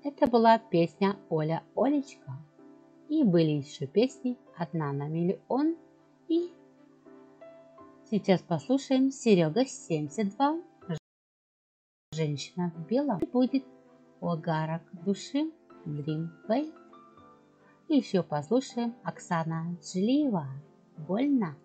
Это была песня «Оля, Олечка». И были еще песни «Одна на миллион». И сейчас послушаем «Серега 72». Женщина в белом будет у огарок души Dream Way. И еще послушаем Оксана Жилиева «Больно».